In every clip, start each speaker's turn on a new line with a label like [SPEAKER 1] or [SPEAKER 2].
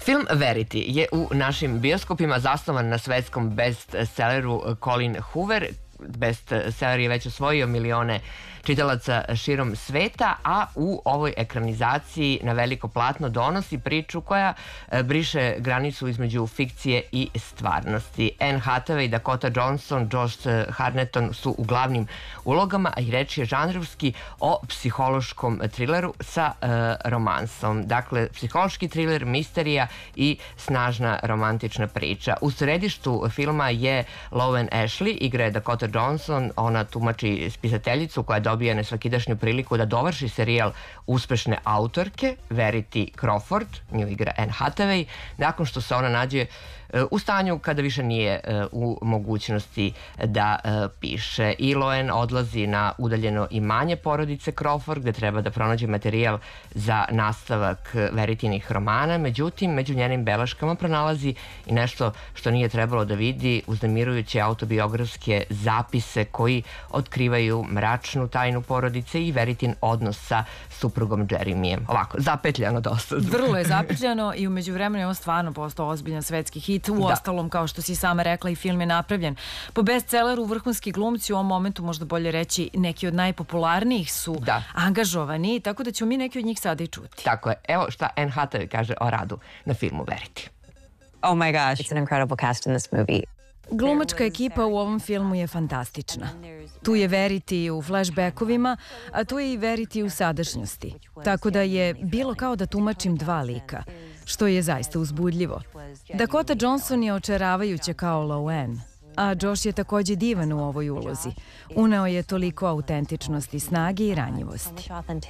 [SPEAKER 1] Film Verity je u našim bioskopima zasnovan na svetskom bestselleru Colleen Hoover. Bestseller je već osvojio milione čitalaca širom sveta, a u ovoj ekranizaciji na veliko platno donosi priču koja briše granicu između fikcije i stvarnosti. Anne Hathaway, Dakota Johnson, Josh Hartnett su u glavnim ulogama, a i reč je žanrovski o psihološkom trileru sa romansom. Dakle, psihološki triler, misterija i snažna romantična priča. U središtu filma je Lowen Ashley, igra je Dakota Johnson, ona tumači spisateljicu koja dobija nesvakidašnju priliku da dovrši serijal uspešne autorke Verity Crawford, nju igra Anne Hathaway, nakon što se ona nađe u stanju kada više nije u mogućnosti da piše. I Lowen odlazi na udaljeno imanje porodice Crawford gde treba da pronađe materijal za nastavak Veritynih romana, međutim među njenim beleškama pronalazi i nešto što nije trebalo da vidi, uznemirujuće autobiografske zapise koji otkrivaju mračnu tajnu porodice i Verityn odnos sa suprugom Jeremijem. Ovako, zapetljano dosta.
[SPEAKER 2] Vrlo je zapetljano i umeđu vremenu je on stvarno postao ozbiljan svetski hit. U ostalom, kao što si sama rekla, i film je napravljen po bestselleru. Vrhunski glumci, u ovom momentu možda bolje reći neki od najpopularnijih su angažovani, tako da ćemo mi neki od njih sada i čuti.
[SPEAKER 1] Tako je. Evo šta Anne Hathaway kaže o radu na filmu Verity.
[SPEAKER 3] Oh my gosh, it's an incredible cast in this movie.
[SPEAKER 2] Glumačka ekipa u ovom filmu je fantastična. Tu je Verity u flashbackovima, a tu je i Verity u sadašnjosti. Tako da je bilo kao da tumačim dva lika, što je zaista uzbudljivo. Dakota Johnson je očaravajuća kao Lowen, a Josh je takođe divan u ovoj ulozi. Uneo je toliko autentičnosti, snage i ranjivosti.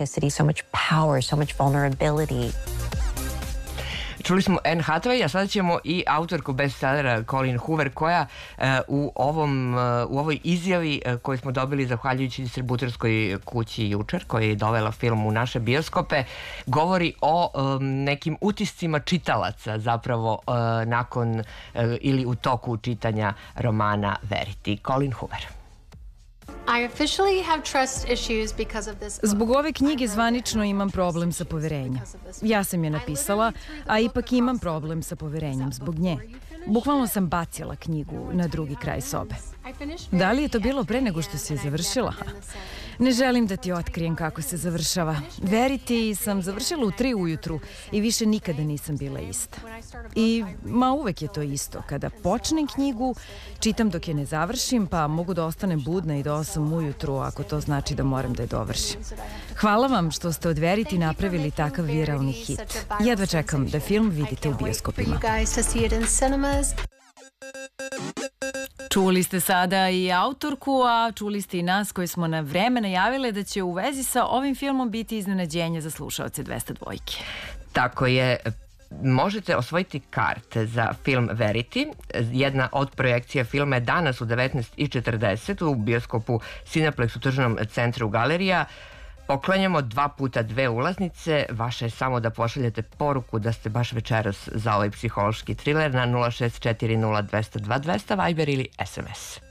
[SPEAKER 1] Čuli smo Anne Hathaway, a sada ćemo i autorku bestsellera Colleen Hoover, koja u ovoj izjavi koju smo dobili zahvaljujući distributorskoj kući jučer, koja je dovela film u naše bioskope, govori o nekim utiscima čitalaca zapravo nakon ili u toku čitanja romana Verity. Colleen Hoover.
[SPEAKER 2] Zbog ove knjige zvanično imam problem sa poverenjem. Ja sam je napisala, a ipak imam problem sa poverenjem zbog nje. Bukvalno sam bacila knjigu na drugi kraj sobe. Da li je to bilo pre nego što se završila? Ne želim da ti otkrijem kako se završava. Verity sam završila u 3 ujutru i više nikada nisam bila ista. I uvek je to isto. Kada počnem knjigu, čitam dok je ne završim, pa mogu da ostanem budna i do 8 ujutru ako to znači da moram da je dovršim. Hvala vam što ste od Verity napravili takav viralni hit. Jedva čekam da film vidite u bioskopima. Čuli ste sada i autorku, a čuli ste i nas koji smo na vreme najavile da će u vezi sa ovim filmom biti iznenađenje za slušaoce 202.
[SPEAKER 1] Tako je. Možete osvojiti karte za film Verity. Jedna od projekcija filma je danas u 19:40 u bioskopu Cineplex u Tržnom centru Galerija. Poklanjamo 2x2 ulaznice. Vaše je samo da pošaljete poruku da ste baš večeras za ovaj psihološki triler na 0640 202 200 Viber ili SMS.